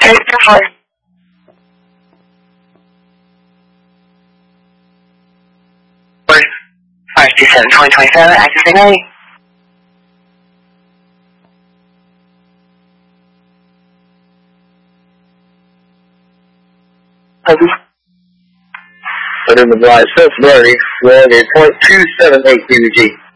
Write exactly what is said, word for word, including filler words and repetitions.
Okay, you're fine. five two seven, twenty twenty-seven, active signal. Put in the blind Cincinnati, running a point two seven eight B B G.